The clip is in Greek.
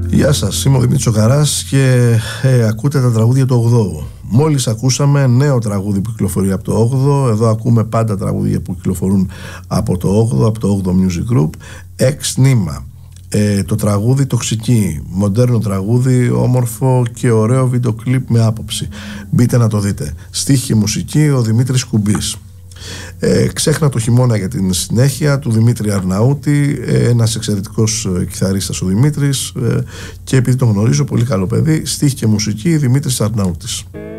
Γεια σας, είμαι ο Δημήτρης ο Χαράς και ακούτε τα τραγούδια του 8ου. Μόλις ακούσαμε νέο τραγούδι που κυκλοφορεί από το 8ο. Εδώ ακούμε πάντα τραγούδια που κυκλοφορούν από το 8ο, από το 8ο Music Group. Ex Nima. Το τραγούδι Τοξική, μοντέρνο τραγούδι, όμορφο και ωραίο βίντεο κλιπ με άποψη. Μπείτε να το δείτε. Στίχη και μουσική ο Δημήτρης Κουμπής. Ξέχνα το χειμώνα για την συνέχεια του Δημήτρη Αρναούτη, ένας εξαιρετικός κιθαρίστας ο Δημήτρης, και επειδή τον γνωρίζω, πολύ καλό παιδί. Στίχη και μουσική Δημήτρης Αρναούτης.